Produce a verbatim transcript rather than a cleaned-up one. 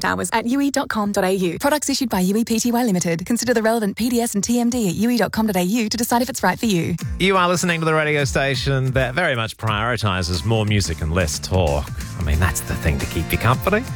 hours at u e dot com dot a u. Products issued by U E P T Y Limited. Consider the relevant P D S and T M D at u e dot com dot a u to decide if it's right for you. You are listening to the radio station that very much prioritises more music and less talk. I mean, that's the thing to keep you company.